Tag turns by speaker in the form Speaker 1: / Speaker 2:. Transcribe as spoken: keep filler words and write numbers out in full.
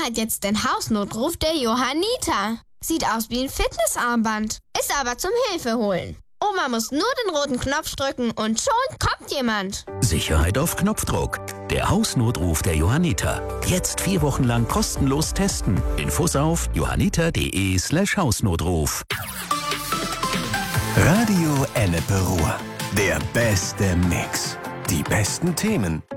Speaker 1: hat jetzt den Hausnotruf der Johanniter. Sieht aus wie ein Fitnessarmband, ist aber zum Hilfeholen. Oma muss nur den roten Knopf drücken und schon kommt jemand.
Speaker 2: Sicherheit auf Knopfdruck. Der Hausnotruf der Johanniter. Jetzt vier Wochen lang kostenlos testen. Infos auf johanniter.de slash Hausnotruf.
Speaker 3: Radio Ennepe Ruhr. Der beste Mix. Die besten Themen,